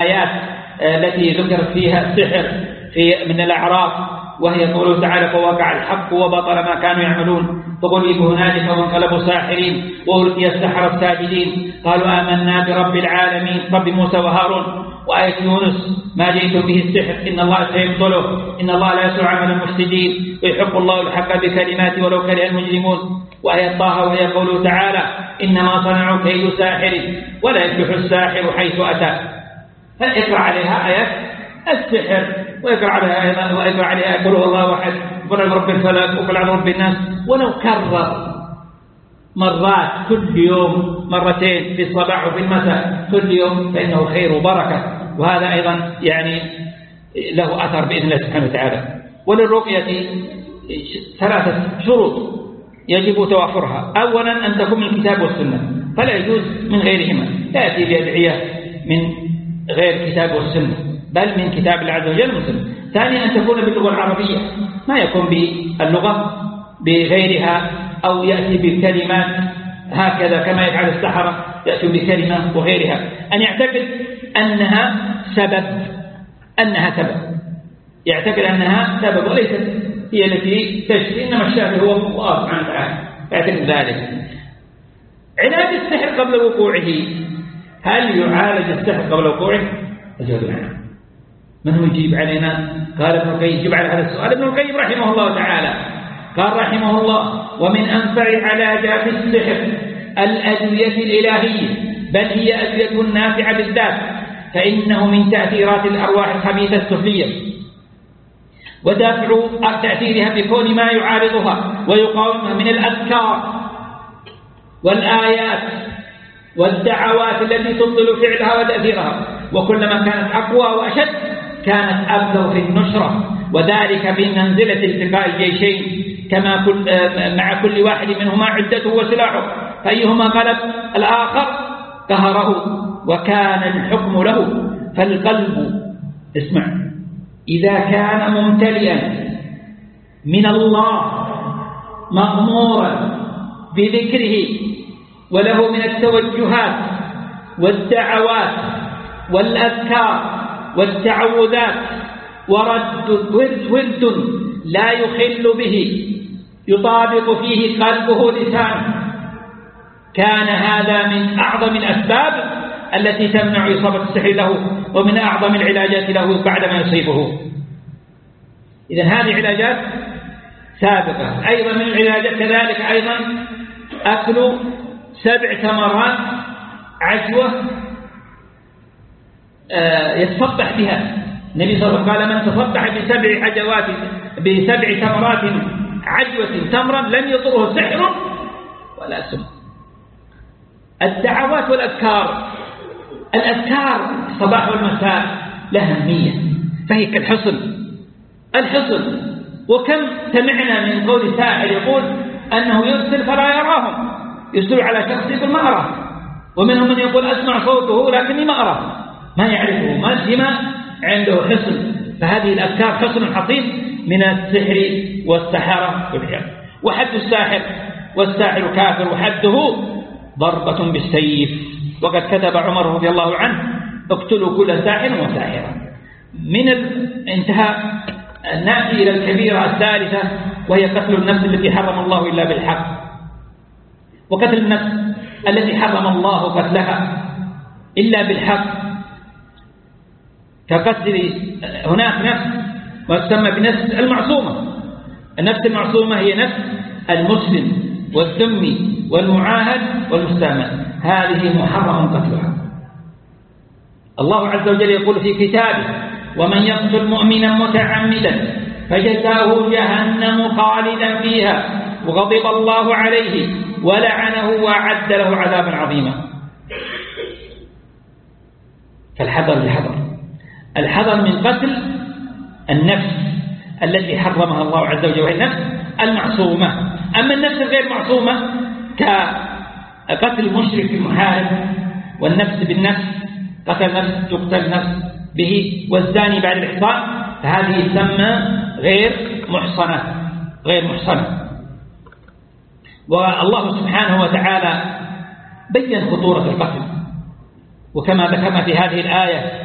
الآيات التي ذكرت فيها السحر من الأعراف، وهي قوله تعالى: فوقع الحق وبطل ما كانوا يعملون فغلبوا هنالك وانقلبوا ساحرين وألقي السحرة ساجدين قالوا آمنا برب العالمين رب موسى وهارون. وآية يونس: ما جئتم به السحر إن الله سيبطله إن الله لا يسوء عمل المفسدين ويحق الله الحق بكلماته ولو كره المجرمون. وآية طه وهي قوله تعالى: إنما صنعوا كيد ساحر ولا يفلح الساحر حيث أتى. فاقرأ عليها آيات السحر، ويقرأ عليها قل هو الله أحد وقل أعوذ برب الفلق وقل أعوذ برب الناس. ولو كرر مرات كل يوم مرتين في الصباح وفي المساء كل يوم فإنه خير وبركة، وهذا أيضا يعني له أثر بإذن الله سبحانه وتعالى. وللرقية 3 شروط يجب توافرها: أولا أن تكون من الكتاب والسنة، فلا يجوز من غيرهما، لا يأتي بأدعية من غير الكتاب والسنة بل من كتاب الله عز وجل والسنة. ثانيا أن تكون باللغة العربية، ما يكون باللغة بغيرها أو يأتي بكلمات هكذا كما يفعل السحرة، يأتي بكلمة وغيرها. أن يعتقد أنها سبب، يعتقد أنها سبب وليست هي التي تشفي، إنما الشافي هو الله سبحانه وتعالى، يعتقد ذلك. علاج السحر قبل وقوعه: هل يعالج السحر قبل وقوعه؟ الجواب نعم. من هو يجيب علينا؟ قال ابن القيم يجيب على هذا السؤال ابن القيم رحمه الله تعالى، قال رحمه الله: ومن أنفع علاجات السحر الأدوية الإلهية، بل هي أدوية نافعة بالذات، فإنه من تأثيرات الأرواح الخبيثة السفلية، ودافع تأثيرها بكون ما يعارضها ويقاومها من الأذكار والآيات والدعوات التي تبطل فعلها وتأثيرها، وكلما كانت أقوى وأشد كانت أبلغ في النشرة، وذلك بمنزلة التقاء الجيشين، كما مع كل واحد منهما عدته وسلاحه، فأيهما غلب الآخر قهره وكان الحكم له. فالقلب اسمع إذا كان ممتلئا من الله مغمورا بذكره وله من التوجهات والدعوات والأذكار والتعوذات ورد لا يخل به يطابق فيه قلبه لسانه، كان هذا من أعظم الأسباب التي تمنع إصابة السحر له، ومن أعظم العلاجات له بعدما يصيبه. إذن هذه علاجات سابقة. أيضا من العلاجات كذلك أيضا أكل 7 تمرات عجوة يتصبح بها. النبي صلى الله عليه وسلم قال: من تصبح ب7 تمرات عجوة تمرا لم يضره سحر ولا سم. الدعوات والأذكار، الأذكار الصباح والمساء لها أهمية، فهي كالحصن، وكم سمعنا من قول ساحر يقول أنه يرسل فلا يراهم، يرسل على شخص يقول ما أراه، ومنهم من يقول أسمع صوته لكني ما أراه، ما يعرفه، ما سمع، عنده حصن. فهذه الأذكار حصن حصين من السحر والسحرة والعياذ. وحد الساحر: والساحر كافر وحده ضربة بالسيف. وقد كتب عمر رضي الله عنه: اقتلوا كل ساحر وساحرة. من الانتهاء نأتي إلى الكبيرة الثالثة، وهي قتل النفس التي حرم الله إلا بالحق. وقتل النفس التي حرم الله قتلها إلا بالحق، كقتل هناك نفس وتسمى بنفس المعصومة. النفس المعصومة هي نفس المسلم والذمي والمعاهد والمستأمن، هذه محرم قتلها. الله عز وجل يقول في كتابه: ومن يقتل مؤمنا متعمدا فجزاؤه جهنم خالدا فيها وغضب الله عليه ولعنه وأعد له عذابا عظيما. فالحذر الحذر من قتل النفس التي حرمها الله عز وجل، وهي النفس المعصومة. أما النفس الغير معصومة كقتل المشرك المحارب، والنفس بالنفس، قتل نفس تقتل نفس به، والزاني بعد الإحصان، فهذه تسمى غير محصنة. والله سبحانه وتعالى بين خطورة القتل، وكما ذكرنا في هذه الآية: